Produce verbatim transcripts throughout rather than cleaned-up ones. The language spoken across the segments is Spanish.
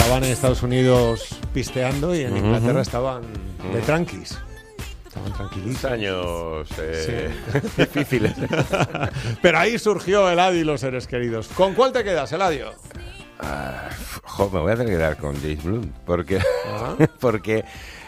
estaban en Estados Unidos pisteando y en Inglaterra uh-huh. estaban de tranquis. Estaban tranquilitos. Años eh, sí. difíciles. Pero ahí surgió Eladio y los seres queridos. ¿Con cuál te quedas, Eladio? Uh, jo, me voy a tener que quedar con James Blunt. Porque, uh-huh. porque,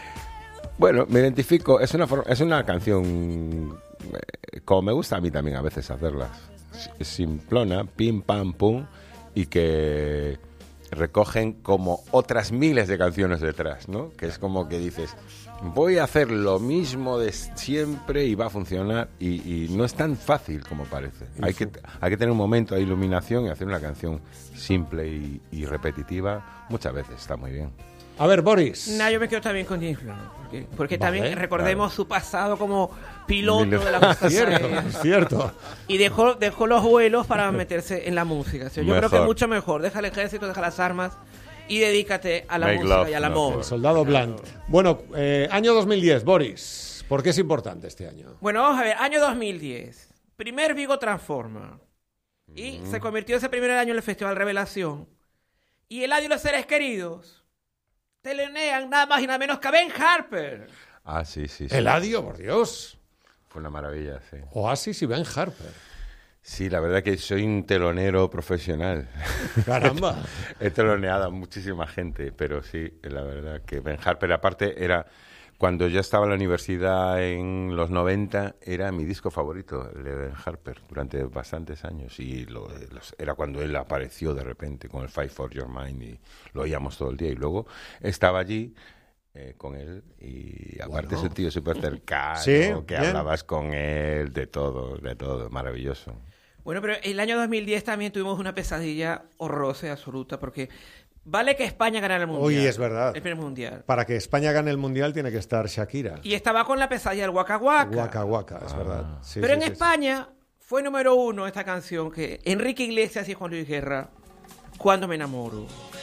bueno, me identifico. Es una, es una canción, eh, como me gusta a mí también a veces hacerlas. Simplona, pim, pam, pum. Y que recogen como otras miles de canciones detrás, ¿no? Que es como que dices, voy a hacer lo mismo de siempre y va a funcionar, y, y no es tan fácil como parece. Hay que, hay que tener un momento de iluminación y hacer una canción simple y, y repetitiva. Muchas veces está muy bien. A ver, Boris. No, yo me quedo también con James Blunt, porque, porque vale, también recordemos claro. su pasado como piloto de la música. Cierto, es cierto. Y dejó, dejó los vuelos para meterse en la música. O sea, yo mejor. creo que mucho mejor. Deja el ejército, deja las armas y dedícate a la Make música love, y al no, amor. El soldado Blunt. Bueno, eh, año dos mil diez, Boris. ¿Por qué es importante este año? Bueno, vamos a ver. Año dos mil diez. Primer Vigo Transforma. Y mm. se convirtió ese primer año en el Festival Revelación. Y Eladio y los seres queridos telenean nada más y nada menos que a Ben Harper. Ah, sí, sí, sí. Eladio, por Dios. Fue una maravilla, sí. Oasis y Ben Harper. Sí, la verdad que soy un telonero profesional. Caramba. He teloneado a muchísima gente, pero sí, la verdad que Ben Harper, aparte, era... Cuando yo estaba en la universidad en los noventa, era mi disco favorito, el de Ben Harper, durante bastantes años. Y lo, los, era cuando él apareció de repente con el Fight for Your Mind y lo oíamos todo el día. Y luego estaba allí eh, con él y aparte bueno. es un tío súper cercano, ¿Sí? que Bien. hablabas con él de todo, de todo, maravilloso. Bueno, pero el año dos mil diez también tuvimos una pesadilla horrorosa y absoluta porque... Vale que España ganara el Mundial. Uy, es verdad. El primer Mundial. Para que España gane el Mundial tiene que estar Shakira. Y estaba con la pesadilla del Waka Waka. Waka Waka, es ah. verdad. Sí, Pero sí, en sí, España sí. fue número uno esta canción que Enrique Iglesias y Juan Luis Guerra, Cuando me enamoro.